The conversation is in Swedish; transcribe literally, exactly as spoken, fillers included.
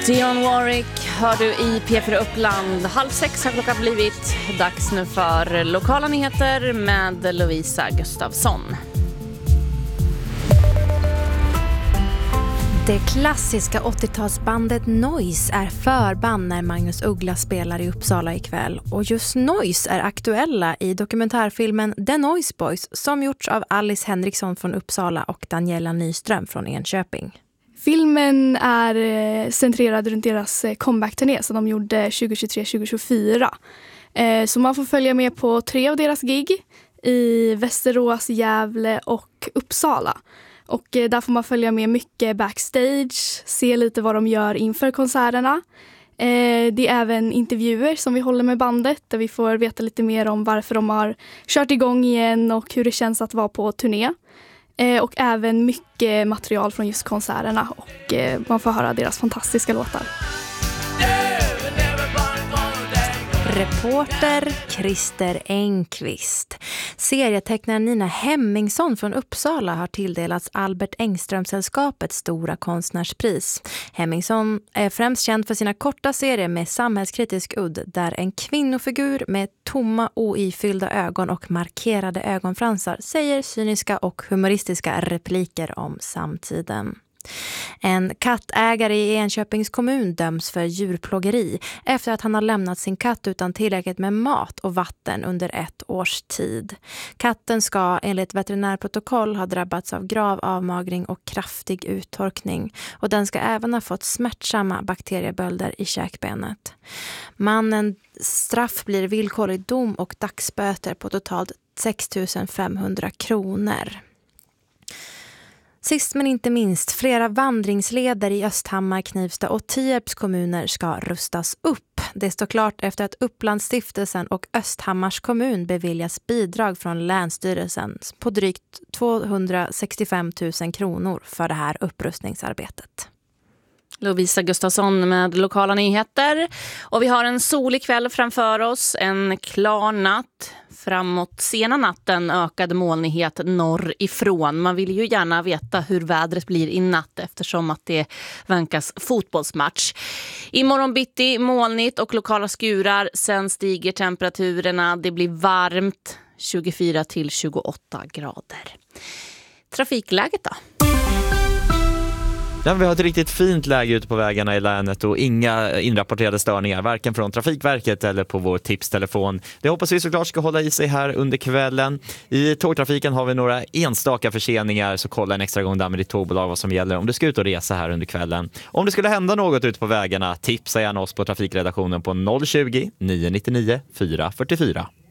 Dionne Warwick hör du i P fyra Uppland. Halv sex har klockan blivit. Dags nu för lokala nyheter med Lovisa Gustafsson. Det klassiska åttiotalsbandet Noise är förband när Magnus Uggla spelar i Uppsala ikväll. Och just Noise är aktuella i dokumentärfilmen The Noise Boys som gjorts av Alice Henriksson från Uppsala och Daniela Nyström från Enköping. Filmen är centrerad runt deras comeback-turné som de gjorde tjugohundratjugotre tjugohundratjugofyra. Så man får följa med på tre av deras gig i Västerås, Gävle och Uppsala. Och där får man följa med mycket backstage, se lite vad de gör inför konserterna. Det är även intervjuer som vi håller med bandet där vi får veta lite mer om varför de har kört igång igen och hur det känns att vara på turné. Och även mycket material från just konserterna och man får höra deras fantastiska låtar. Reporter Christer Engqvist. Serietecknaren Nina Hemmingsson från Uppsala har tilldelats Albert Engström-sällskapets stora konstnärspris. Hemmingsson är främst känd för sina korta serier med samhällskritisk udd där en kvinnofigur med tomma oifyllda ögon och markerade ögonfransar säger cyniska och humoristiska repliker om samtiden. En kattägare i Enköpings kommun döms för djurplågeri efter att han har lämnat sin katt utan tillräckligt med mat och vatten under ett års tid. Katten ska enligt veterinärprotokoll ha drabbats av grav avmagring och kraftig uttorkning och den ska även ha fått smärtsamma bakteriebölder i käkbenet. Mannen straff blir villkorlig dom och dagsböter på totalt sex tusen femhundra kronor. Sist men inte minst, flera vandringsleder i Östhammar, Knivsta och Tierps kommuner ska rustas upp. Det står klart efter att Upplandsstiftelsen och Östhammars kommun beviljas bidrag från Länsstyrelsen på drygt tvåhundrasextiofem tusen kronor för det här upprustningsarbetet. Lovisa Gustafsson med lokala nyheter. Och vi har en solig kväll framför oss, en klar natt. Framåt sena natten ökad molnighet norrifrån. Man vill ju gärna veta hur vädret blir i natt eftersom att det vankas fotbollsmatch. Imorgon bitti molnigt och lokala skurar. Sen stiger temperaturerna. Det blir varmt, tjugofyra till tjugoåtta grader. Trafikläget då? Ja, vi har ett riktigt fint läge ute på vägarna i länet och inga inrapporterade störningar, varken från Trafikverket eller på vår tipstelefon. Det hoppas vi såklart ska hålla i sig här under kvällen. I tågtrafiken har vi några enstaka förseningar, så kolla en extra gång där med ditt tågbolag vad som gäller om du ska ut och resa här under kvällen. Om det skulle hända något ute på vägarna, tipsa gärna oss på trafikredaktionen på noll tjugo, nio nio nio, fyra fyra fyra.